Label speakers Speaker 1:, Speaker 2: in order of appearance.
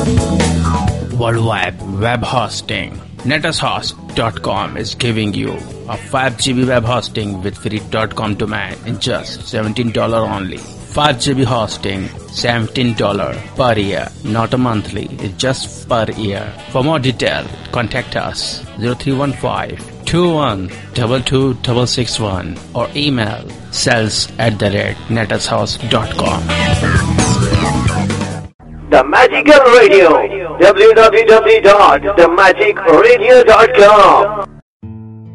Speaker 1: Worldwide web hosting. NetAsHost.com is giving you a 5 GB web hosting with free .com domain in just $17 only. 5 GB hosting, $17 per year, not a monthly, it's just per year. For more detail, contact us 0315-2122-661 or email sales@netashouse.com.
Speaker 2: The Magical Radio, www.themagicradio.com.